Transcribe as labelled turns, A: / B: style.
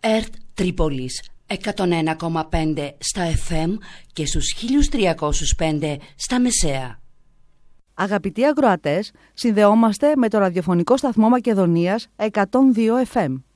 A: ΕΡΤ Τρίπολης 101,5 στα FM και στους 1305 στα μεσαία.
B: Αγαπητοί ακροατές, συνδεόμαστε με το ραδιοφωνικό σταθμό Μακεδονίας 102 FM.